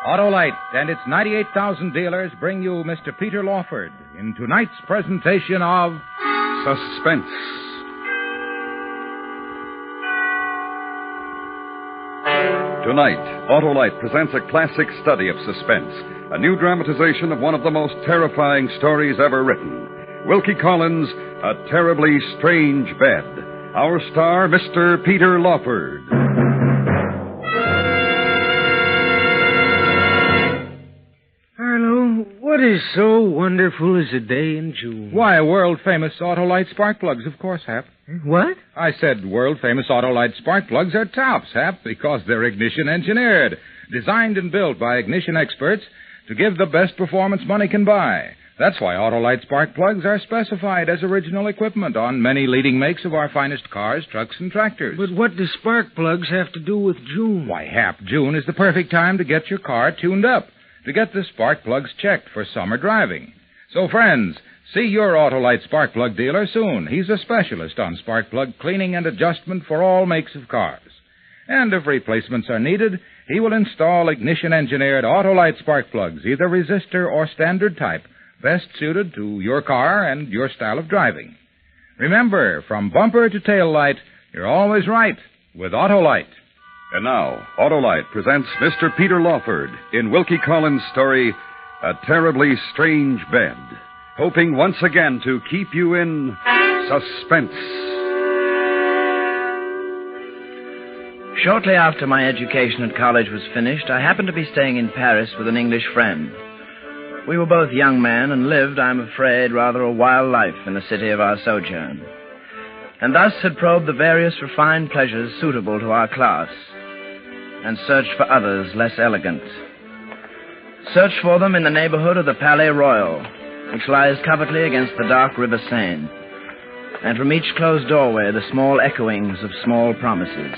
Autolite and its 98,000 dealers bring you Mr. Peter Lawford in tonight's presentation of Suspense. Tonight, Autolite presents a classic study of suspense, a new dramatization of one of the most terrifying stories ever written. Wilkie Collins' A Terribly Strange Bed. Our star, Mr. Peter Lawford. Harlow, what is so wonderful as a day in June? Why, world-famous Autolite spark plugs, of course, Hap. What? I said world-famous Autolite spark plugs are tops, Hap, because they're ignition-engineered, designed and built by ignition experts to give the best performance money can buy. That's why Autolite spark plugs are specified as original equipment on many leading makes of our finest cars, trucks, and tractors. But what do spark plugs have to do with June? Why, Hap, June is the perfect time to get your car tuned up, to get the spark plugs checked for summer driving. So, friends, see your Autolite spark plug dealer soon. He's a specialist on spark plug cleaning and adjustment for all makes of cars. And if replacements are needed, he will install ignition-engineered Autolite spark plugs, either resistor or standard type, best suited to your car and your style of driving. Remember, from bumper to tail light, you're always right with Autolite. And now, Autolite presents Mr. Peter Lawford in Wilkie Collins' story, A Terribly Strange Bed, hoping once again to keep you in suspense. Shortly after my education at college was finished, I happened to be staying in Paris with an English friend. We were both young men and lived, I'm afraid, rather a wild life in the city of our sojourn, and thus had probed the various refined pleasures suitable to our class, and searched for others less elegant. Searched for them in the neighborhood of the Palais Royal, which lies covertly against the dark River Seine, and from each closed doorway the small echoings of small promises.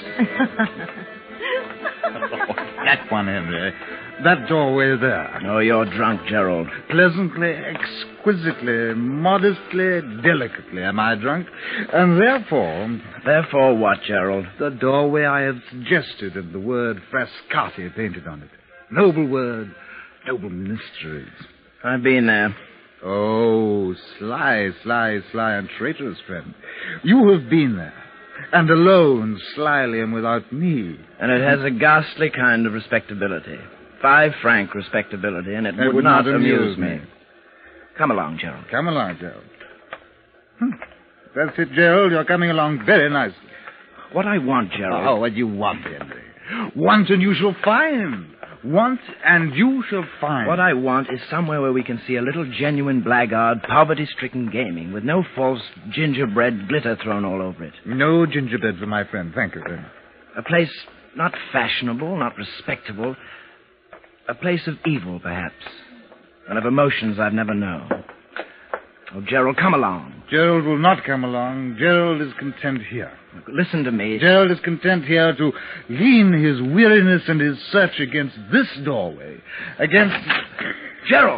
That one, Henry. That doorway there. Oh, you're drunk, Gerald. Pleasantly, exquisitely, modestly, delicately am I drunk. And therefore... Therefore what, Gerald? The doorway I had suggested and the word Frascati painted on it. Noble word, noble mysteries. I've been there. Oh, sly and traitorous friend. You have been there. And alone, slyly and without me. And it has a ghastly kind of respectability. 5 franc respectability, and it would not amuse me. Come along, Gerald. Come along, Gerald. That's it, Gerald. You're coming along very nicely. What I want, Gerald... Oh, what you want, Henry. Want and you shall find. Want and you shall find. What I want is somewhere where we can see a little genuine blackguard, poverty-stricken gaming, with no false gingerbread glitter thrown all over it. No gingerbread for my friend. Thank you very much. A place not fashionable, not respectable. A place of evil, perhaps. And of emotions I've never known. Oh, Gerald, come along. Gerald will not come along. Gerald is content here. Look, listen to me. Gerald is content here to lean his weariness and his search against this doorway. Against... Gerald!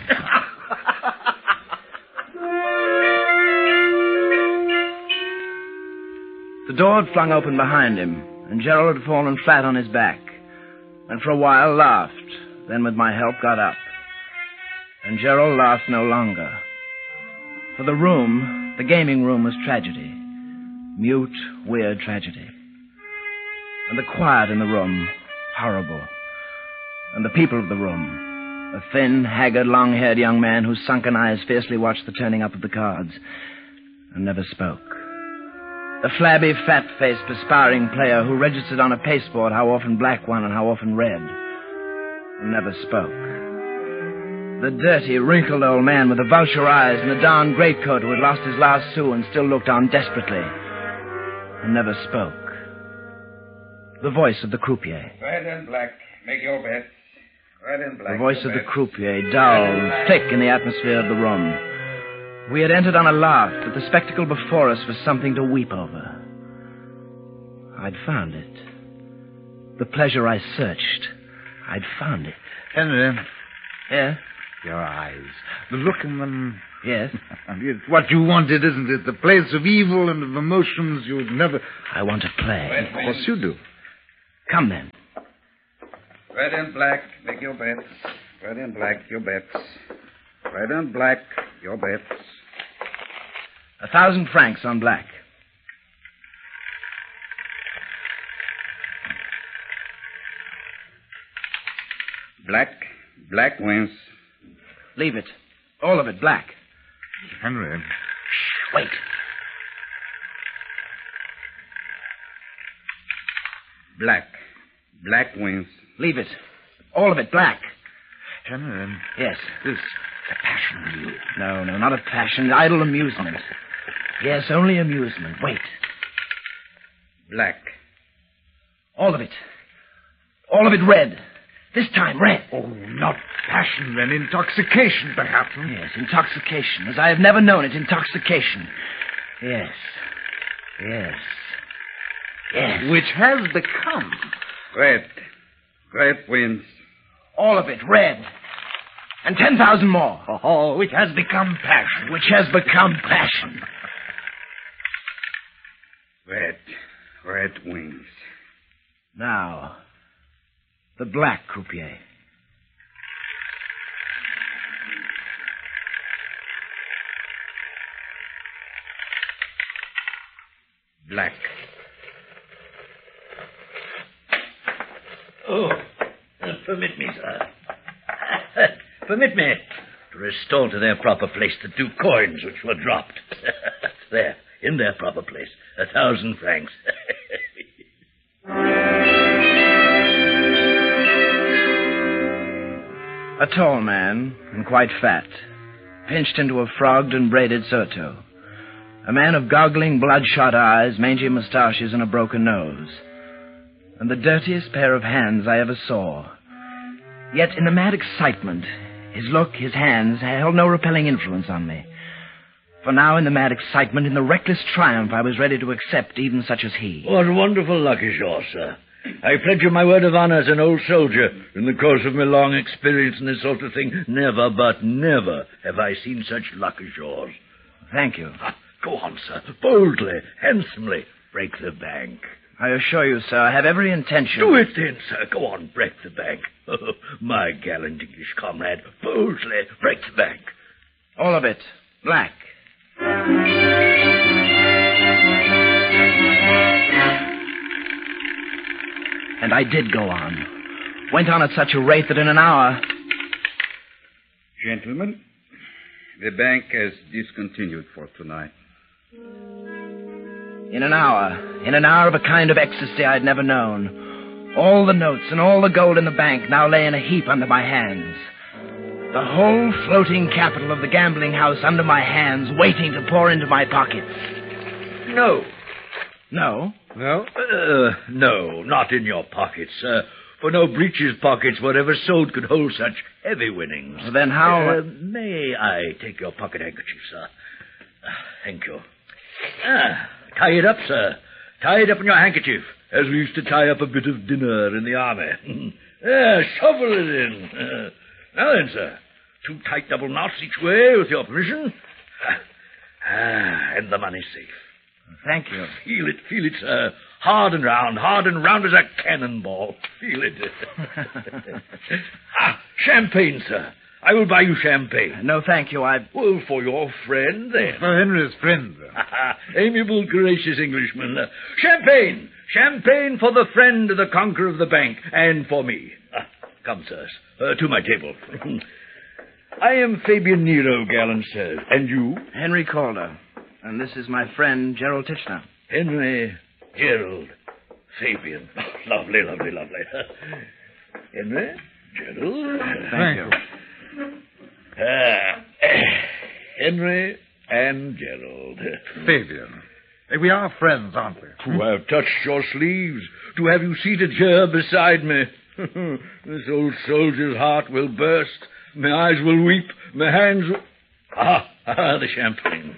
The door had flung open behind him, and Gerald had fallen flat on his back, and for a while laughed, then with my help got up. And Gerald laughed no longer. For the room, the gaming room, was tragedy. Mute, weird tragedy. And the quiet in the room, horrible. And the people of the room, a thin, haggard, long-haired young man whose sunken eyes fiercely watched the turning up of the cards and never spoke. A flabby, fat-faced, perspiring player who registered on a pasteboard how often black won and how often red, and never spoke. The dirty, wrinkled old man with the vulture eyes and the darned greatcoat who had lost his last sou and still looked on desperately, and never spoke. The voice of the croupier. Red and black. Make your bet. Red and black. The voice of the croupier, dull, thick in the atmosphere of the room. We had entered on a laugh, but the spectacle before us was something to weep over. I'd found it. The pleasure I searched. I'd found it. Henry. Yeah? Your eyes. The look in them. Yes? It's what you wanted, isn't it? The place of evil and of emotions you'd never... I want to play. Of course you do. Come then. Red and black, make your bets. Red and black, your bets. Red and black, your bets. 1,000 francs on black. Black wins. Leave it. All of it, black. Henry. Wait. Black wins. Leave it. All of it, black. Henry. Yes. This a passion you. No, not a passion. Idle amusement. Yes, only amusement. Wait. Black. All of it. All of it red. This time, red. Oh, not passion, then. Intoxication, perhaps. Yes, intoxication. As I have never known it, intoxication. Yes. Which has become. Red wins. All of it, red. And 10,000 more. Oh, which has become passion. Which has become passion. Red wins. Now, the black croupier. Black. Oh, permit me, sir. Permit me to restore to their proper place the 2 coins which were dropped. There, in their proper place. 1,000 francs. A tall man, and quite fat, pinched into a frogged and braided surtout. A man of goggling, bloodshot eyes, mangy moustaches, and a broken nose. And the dirtiest pair of hands I ever saw. Yet in the mad excitement, his look, his hands, held no repelling influence on me. For now, in the mad excitement, in the reckless triumph, I was ready to accept even such as he. What wonderful luck is yours, sir. I pledge you my word of honor as an old soldier. In the course of my long experience in this sort of thing, never, but never have I seen such luck as yours. Thank you. Go on, sir. Boldly, handsomely, break the bank. I assure you, sir, I have every intention... Do it then, sir. Go on, break the bank. Oh, my gallant English comrade, boldly break the bank. All of it. Black. And I did go on. Went on at such a rate that in an hour... Gentlemen, the bank has discontinued for tonight. In an hour of a kind of ecstasy I'd never known, all the notes and all the gold in the bank now lay in a heap under my hands. The whole floating capital of the gambling house under my hands, waiting to pour into my pockets. No. No? No? No, not in your pockets, sir. For no breeches pockets, whatever sold, could hold such heavy winnings. Well, then how... May I take your pocket handkerchief, sir? Thank you. Tie it up, sir. Tie it up in your handkerchief, as we used to tie up a bit of dinner in the army. Shovel it in. Now then, sir. 2 tight double knots each way, with your permission. And the money's safe. Thank you. Feel it, sir. Hard and round as a cannonball. Feel it. Champagne, sir. I will buy you champagne. No, thank you. Well, for your friend, then. For Henry's friend. Amiable, gracious Englishman. Champagne! Champagne for the friend, the conqueror of the bank, and for me. Come, sirs, to my table. I am Fabian Nero, gallant sirs. And you? Henry Calder. And this is my friend, Gerald Titchener. Henry, Gerald, Fabian. Lovely. Henry, Gerald. Thank you. Henry and Gerald. Fabian. We are friends, aren't we? To have touched your sleeves, to have you seated here beside me. This old soldier's heart will burst. My eyes will weep. My hands will... the champagne.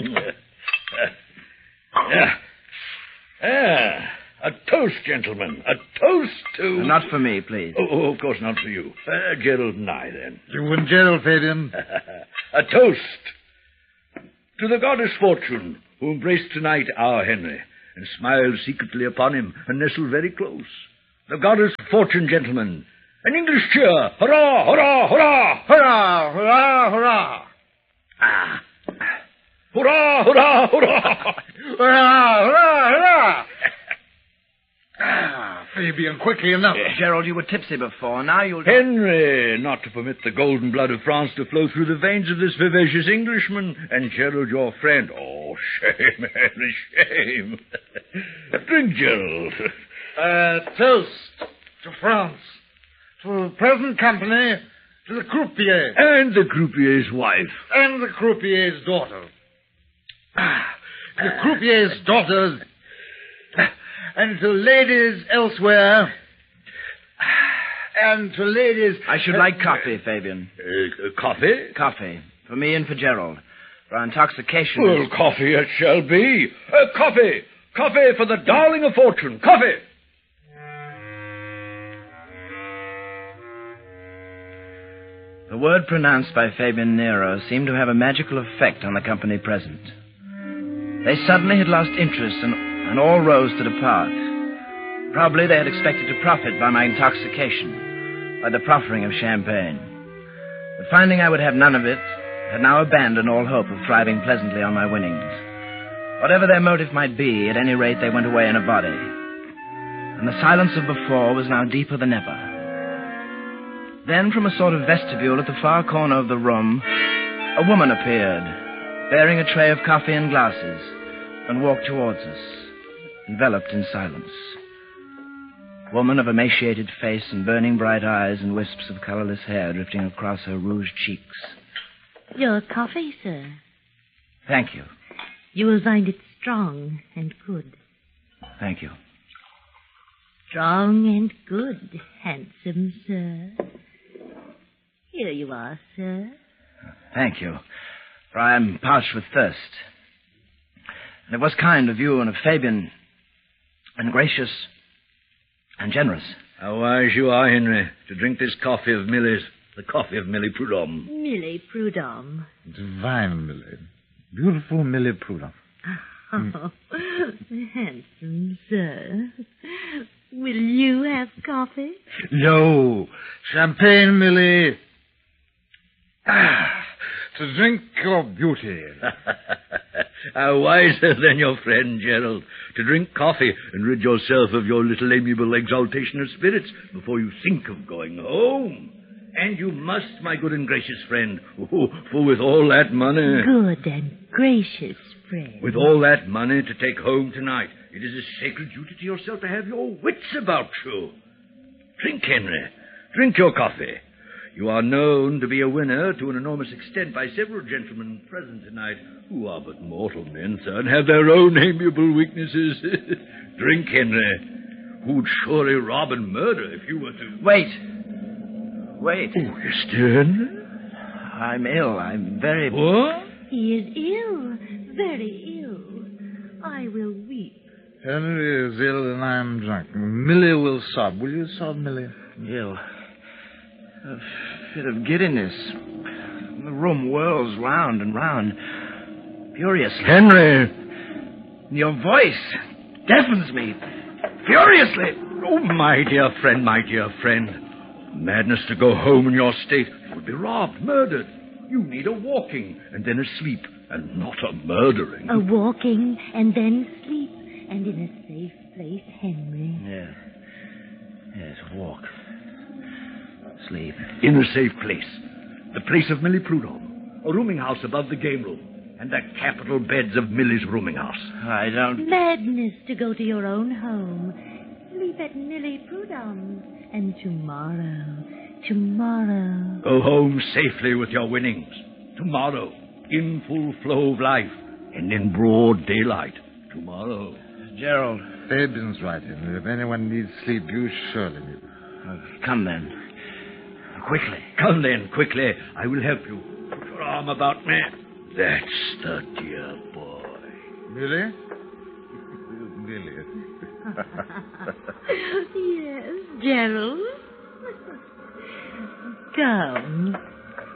A toast, gentlemen. A toast to... Not for me, please. Oh, of course not for you. Gerald and I, then. You and Gerald, Fabian. A toast to the goddess Fortune, who embraced tonight our Henry, and smiled secretly upon him, and nestled very close. The goddess Fortune, gentlemen, An English cheer! Hurrah, hurrah, hurrah! Hurrah, hurrah, hurrah! Ah. Hurrah, hurrah, hurrah! Hurrah, hurrah, hurrah! Fabian, quickly enough. Gerald, you were tipsy before. Now you'll... Henry, not to permit the golden blood of France to flow through the veins of this vivacious Englishman, and Gerald, your friend. Oh, shame, Henry, shame. Drink, Gerald. Toast to France, to the present company, to the croupier. And the croupier's wife. And the croupier's daughter. The croupier's daughters. And to ladies elsewhere. And to ladies... I should like coffee, Fabian. Coffee? Coffee. For me and for Gerald. For our intoxication... Well, coffee it shall be. Coffee. Coffee for the darling of fortune. Coffee. The word pronounced by Fabian Nero seemed to have a magical effect on the company present. They suddenly had lost interest and all rose to depart. Probably they had expected to profit by my intoxication, by the proffering of champagne. But finding I would have none of it, had now abandoned all hope of thriving pleasantly on my winnings. Whatever their motive might be, at any rate they went away in a body. And the silence of before was now deeper than ever. Then, from a sort of vestibule at the far corner of the room, a woman appeared, bearing a tray of coffee and glasses, and walked towards us, enveloped in silence. Woman of emaciated face and burning bright eyes and wisps of colorless hair drifting across her rouged cheeks. Your coffee, sir. Thank you. You will find it strong and good. Thank you. Strong and good, handsome sir. Here you are, sir. Thank you, for I am parched with thirst. And it was kind of you and of Fabian, and gracious and generous. How wise you are, Henry, to drink this coffee of Millie's, the coffee of Millie Prudhomme. Millie Prudhomme. Divine Millie. Beautiful Millie Prudhomme. Oh, handsome sir. Will you have coffee? No. Champagne, Millie. To drink your beauty. How wiser than your friend, Gerald, to drink coffee and rid yourself of your little amiable exaltation of spirits before you think of going home. And you must, my good and gracious friend, for with all that money... Good and gracious friend. With all that money to take home tonight, it is a sacred duty to yourself to have your wits about you. Drink, Henry. Drink your coffee. You are known to be a winner to an enormous extent by several gentlemen present tonight who are but mortal men, sir, and have their own amiable weaknesses. Drink, Henry. Who'd surely rob and murder if you were to... Wait. Oh, you're still Henry? I'm ill. I'm very... What? He is ill. Very ill. I will weep. Henry is ill and I am drunk. Millie will sob. Will you sob, Millie? ill. A fit of giddiness. The room whirls round and round, furiously. Henry! Your voice deafens me, furiously. Oh, my dear friend, my dear friend. Madness to go home in your state. You would be robbed, murdered. You need a walking, and then a sleep, and not a murdering. A walking, and then sleep, and in a safe place, Henry. Yes, walk. Sleep. In a safe place. The place of Millie Prudhomme. A rooming house above the game room. And the capital beds of Millie's rooming house. I don't... Madness to go to your own home. Sleep at Millie Prudhomme's. And tomorrow... Go home safely with your winnings. Tomorrow, in full flow of life. And in broad daylight. Tomorrow. Gerald. Fabian's right, Henry. If anyone needs sleep, you surely need it. Come then. Quickly. Come then, quickly. I will help you. Put your arm about me. That's the dear boy. Millie? Millie. Yes, Gerald. Come.